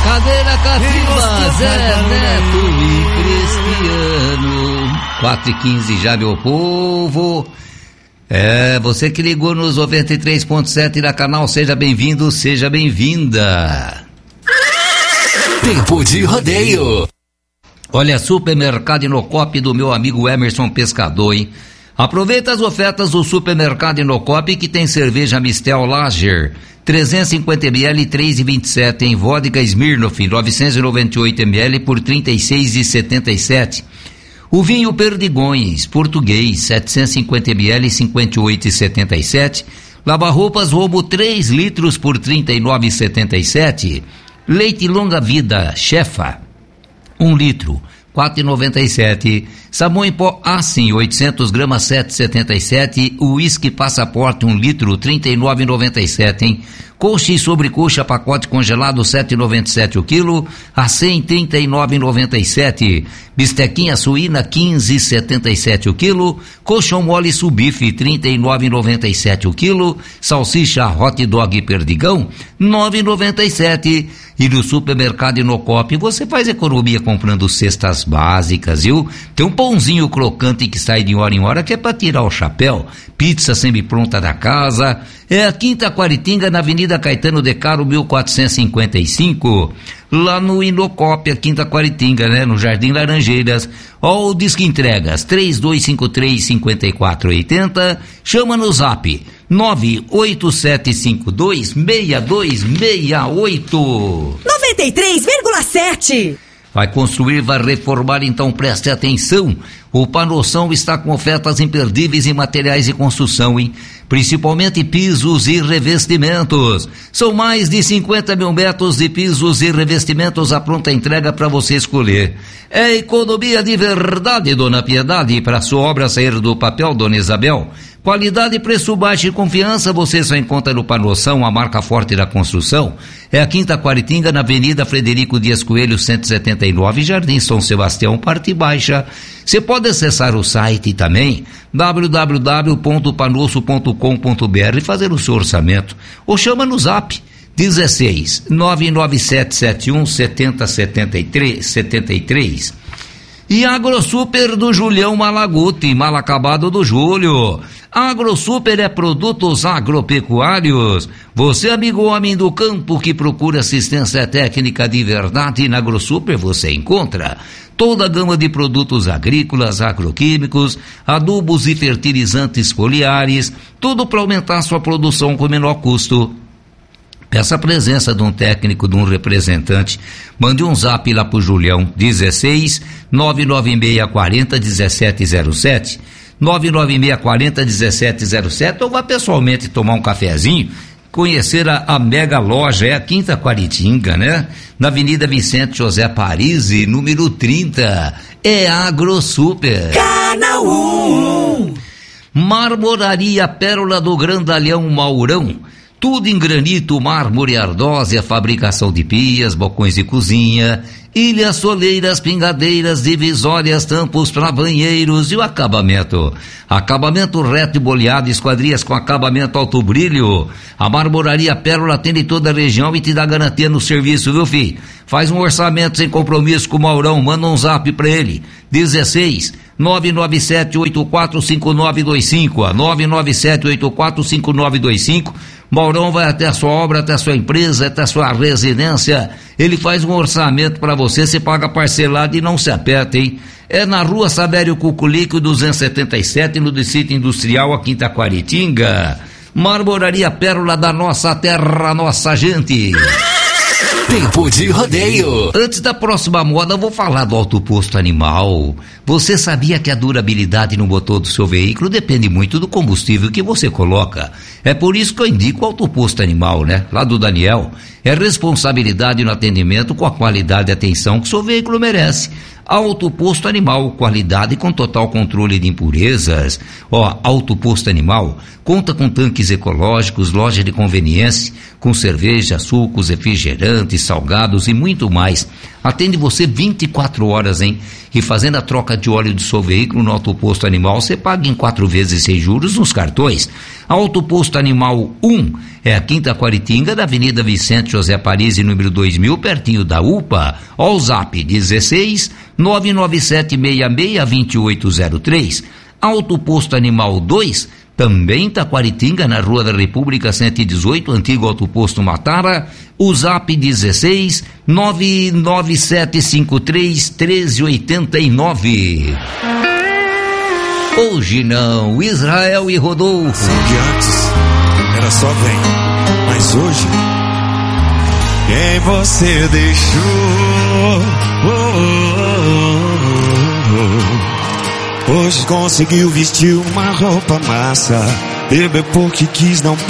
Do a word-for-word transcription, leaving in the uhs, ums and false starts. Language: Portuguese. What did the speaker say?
Cadeira cativa, Zé Neto e Cristiano. quatro e quinze já, meu povo. É, você que ligou nos noventa e três ponto sete da canal, seja bem-vindo, seja bem-vinda. Tempo de rodeio. Olha, Supermercado Inocop do meu amigo Emerson Pescador, hein? Aproveita as ofertas do Supermercado Inocop, que tem cerveja Mistel Lager trezentos e cinquenta mililitros, três e vinte e sete, em vodka Smirnoff novecentos e noventa e oito mililitros por trinta e seis e setenta e sete. O vinho Perdigões português setecentos e cinquenta mililitros, cinquenta e oito e setenta e sete. Lava-roupas Romo três litros por trinta e nove e setenta e sete. Leite Longa Vida Chefa um litro, quatro e noventa e sete. Sabão em pó Assim, oitocentos gramas, sete e setenta e sete. Uísque Passaporte, um litro, trinta e nove e noventa e sete, hein? Coxa e sobrecoxa, pacote congelado, sete e noventa e sete o quilo, a cem, trinta e nove e noventa e sete. Bistequinha suína, quinze e setenta e sete o quilo. Coxão mole subife, trinta e nove e noventa e sete o quilo. Salsicha hot dog Perdigão, nove e noventa e sete. E no Supermercado Inocop você faz economia comprando cestas básicas, viu? Tem um pãozinho crocante que sai de hora em hora, que é para tirar o chapéu. Pizza semi-pronta da casa. É a Quinta Quaritinga, na Avenida Caetano de Caro, mil quatrocentos e cinquenta e cinco. Lá no Inocop, a Quinta Quaritinga, né? No Jardim Laranjeiras. Ó, o Disque Entregas, três dois cinco três, cinco quatro oito zero. Chama no Zap, nove oito sete cinco dois, seis dois seis oito. noventa e três vírgula sete. Vai construir, vai reformar, então preste atenção. O Panoção está com ofertas imperdíveis em materiais de construção, hein? Principalmente pisos e revestimentos. São mais de cinquenta mil metros de pisos e revestimentos à pronta entrega para você escolher. É economia de verdade, dona Piedade, para sua obra sair do papel, dona Isabel. Qualidade, preço baixo e confiança você só encontra no Panoção, a marca forte da construção. É a Quinta Quaritinga, na Avenida Frederico Dias Coelho, cento e setenta e nove, Jardim São Sebastião, parte baixa. Você pode acessar o site também, w w w ponto panosso ponto com ponto b r, e fazer o seu orçamento. Ou chama no Zap, dezesseis, nove nove sete sete um, sete zero sete três. E AgroSuper do Julião Malaguti, mal acabado do Júlio. AgroSuper é produtos agropecuários. Você, amigo homem do campo que procura assistência técnica de verdade, na AgroSuper você encontra toda a gama de produtos agrícolas, agroquímicos, adubos e fertilizantes foliares, tudo para aumentar sua produção com menor custo. Peça a presença de um técnico, de um representante. Mande um zap lá pro Julião, dezesseis, nove nove seis quatro zero, um sete zero sete, nove nove seis quatro zero, um sete zero sete, ou vá pessoalmente tomar um cafezinho, conhecer a, a mega loja, é a Quinta Quaritinga, né? Na Avenida Vicente José Parisi, número trinta, é AgroSuper. Canal um. Marmoraria Pérola do Grandalhão Maurão. Tudo em granito, mármore, ardósia, fabricação de pias, balcões de cozinha, ilhas, soleiras, pingadeiras, divisórias, tampos para banheiros e o acabamento. Acabamento reto e boleado, esquadrias com acabamento alto brilho. A Marmoraria Pérola atende toda a região e te dá garantia no serviço, viu, filho? Faz um orçamento sem compromisso com o Maurão, manda um zap para ele, dezesseis, nove nove sete oito quatro cinco nove dois cinco, nove nove sete oito quatro cinco nove dois cinco. Maurão vai até a sua obra, até a sua empresa, até a sua residência. Ele faz um orçamento para você, você paga parcelado e não se aperta, hein? É na Rua Sabério Cuculico, duzentos e setenta e sete, no Distrito Industrial, a Quinta Quaritinga. Marmoraria Pérola, da nossa terra, nossa gente. Tempo de rodeio. Antes da próxima moda, eu vou falar do Alto Posto Animal. Você sabia que a durabilidade no motor do seu veículo depende muito do combustível que você coloca? É por isso que eu indico o Alto Posto Animal, né? Lá do Daniel. É responsabilidade no atendimento com a qualidade e atenção que o seu veículo merece. Alto Posto Animal, qualidade com total controle de impurezas. Ó, Alto Posto Animal conta com tanques ecológicos, loja de conveniência, com cerveja, sucos, refrigerantes, salgados e muito mais. atende você vinte e quatro horas, hein? E fazendo a troca de óleo do seu veículo no Auto Posto Animal, você paga em quatro vezes sem juros nos cartões. Auto Posto Animal um é a Quinta Quaritinga, da Avenida Vicente José Paris, número dois mil, pertinho da U P A. Ó, o zap dezesseis, nove nove sete seis seis, dois oito zero três. Auto Posto Animal dois, também Taquaritinga, na Rua da República cento e dezoito, antigo Auto Posto Matara. O zap dezesseis, nove nove sete cinco três, um três oito nove. Hoje não, Israel e Rodolfo. Que antes era só vem, mas hoje quem você deixou? Oh, oh, oh, oh. Hoje conseguiu vestir uma roupa massa, beber porque quis, não